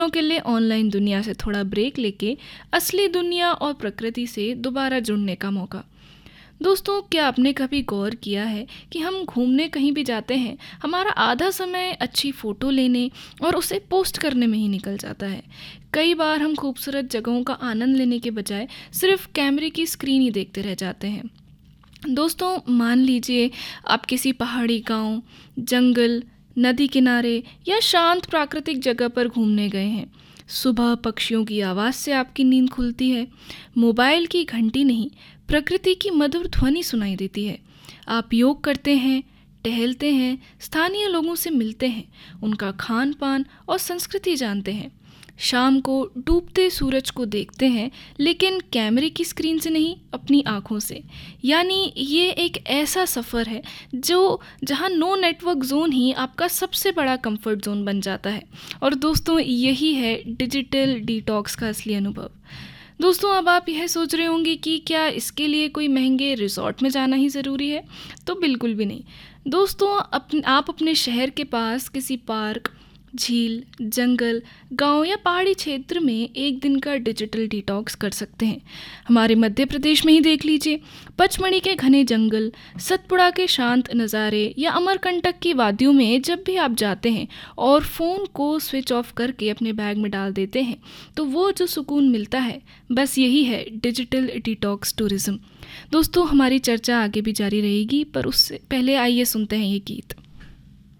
के लिए ऑनलाइन दुनिया से थोड़ा ब्रेक लेके असली दुनिया और प्रकृति से दोबारा जुड़ने का मौका। दोस्तों, क्या आपने कभी गौर किया है कि हम घूमने कहीं भी जाते हैं, हमारा आधा समय अच्छी फ़ोटो लेने और उसे पोस्ट करने में ही निकल जाता है। कई बार हम खूबसूरत जगहों का आनंद लेने के बजाय सिर्फ कैमरे की स्क्रीन ही देखते रह जाते हैं। दोस्तों, मान लीजिए आप किसी पहाड़ी गांव, जंगल, नदी किनारे या शांत प्राकृतिक जगह पर घूमने गए हैं। सुबह पक्षियों की आवाज़ से आपकी नींद खुलती है। मोबाइल की घंटी नहीं, प्रकृति की मधुर ध्वनि सुनाई देती है। आप योग करते हैं, टहलते हैं, स्थानीय लोगों से मिलते हैं, उनका खान पान और संस्कृति जानते हैं। शाम को डूबते सूरज को देखते हैं, लेकिन कैमरे की स्क्रीन से नहीं, अपनी आँखों से। यानी ये एक ऐसा सफ़र है जहाँ नो नेटवर्क ज़ोन ही आपका सबसे बड़ा कंफर्ट ज़ोन बन जाता है। और दोस्तों, यही है डिजिटल डिटॉक्स का असली अनुभव। दोस्तों, अब आप यह सोच रहे होंगे कि क्या इसके लिए कोई महंगे रिसॉर्ट में जाना ही ज़रूरी है? तो बिल्कुल भी नहीं। दोस्तों, आप अपने शहर के पास किसी पार्क, झील, जंगल, गांव या पहाड़ी क्षेत्र में एक दिन का डिजिटल डिटॉक्स कर सकते हैं। हमारे मध्य प्रदेश में ही देख लीजिए, पचमढ़ी के घने जंगल, सतपुड़ा के शांत नज़ारे या अमरकंटक की वादियों में जब भी आप जाते हैं और फ़ोन को स्विच ऑफ करके अपने बैग में डाल देते हैं, तो वो जो सुकून मिलता है, बस यही है डिजिटल डिटॉक्स टूरिज़्म। दोस्तों, हमारी चर्चा आगे भी जारी रहेगी, पर उससे पहले आइए सुनते हैं ये गीत।